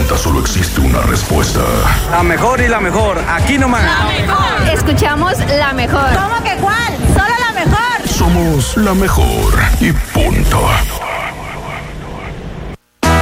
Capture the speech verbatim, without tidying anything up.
planeta solo existe una respuesta. La mejor y la mejor, aquí nomás. La mejor. Escuchamos la mejor. ¿Cómo que cuál? Solo la mejor. Somos la mejor y punto.